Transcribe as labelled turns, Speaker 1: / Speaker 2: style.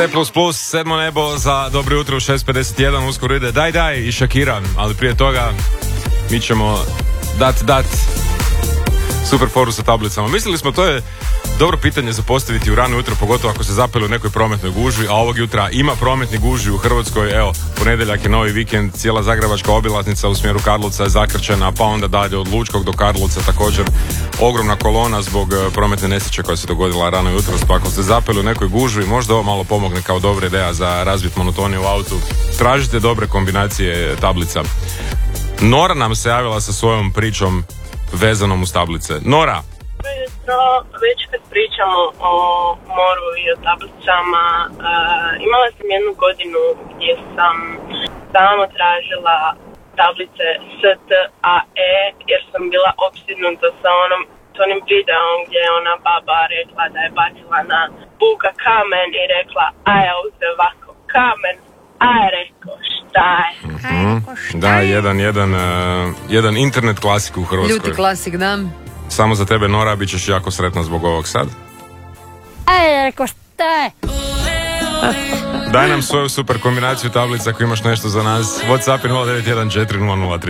Speaker 1: Sedmo nebo za dobro jutro u 6:51, uskoro ide Daj i Shakira, ali prije toga mi ćemo dat super foru sa tablicama. Mislili smo, to je dobro pitanje za postaviti u rano jutro, pogotovo ako se zapeli u nekoj prometnoj gužvi, a ovog jutra ima prometni gužvi u Hrvatskoj. Evo, ponedjeljak je novi vikend, cijela zagrebačka obilaznica u smjeru Karlovca je zakrčena, pa onda dalje od Lučkog do Karlovca također ogromna kolona zbog prometne nesreće koja se dogodila rano jutro. Pa ako ste zapeli u nekoj gužvi, možda ovo malo pomogne kao dobra ideja za razbit monotoniju u autu. Tražite dobre kombinacije tablica. Nora nam se javila sa svojom pričom vezanom uz tablice. Nora!
Speaker 2: Već kad pričamo o moru i o tablicama, imala sam jednu godinu gdje sam samo tražila tablice S, T, A, E, jer sam bila opsjednuta sa onim videom gdje je ona baba rekla da je bacila na buka kamen i rekla, a ja uze ovako kamen, a je rekao šta je.
Speaker 1: Da, jedan internet klasik u Hrvatskoj.
Speaker 3: Ljuti klasik, da.
Speaker 1: Samo za tebe, Nora, bit ćeš jako sretna zbog ovog sad.
Speaker 3: Aj, rekao šta je?
Speaker 1: Daj nam svoju super kombinaciju tablica ako imaš nešto za nas. WhatsApp 09140003.